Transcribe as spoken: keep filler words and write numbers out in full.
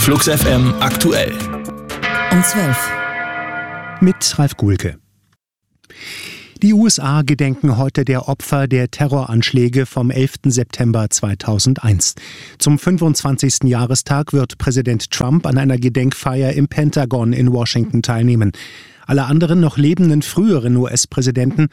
Flux F M aktuell. Um zwölf. Mit Ralf Guhlke. Die U S A gedenken heute der Opfer der Terroranschläge vom elften September zweitausendeins. Zum fünfundzwanzigsten Jahrestag wird Präsident Trump an einer Gedenkfeier im Pentagon in Washington teilnehmen. Alle anderen noch lebenden früheren U S-Präsidenten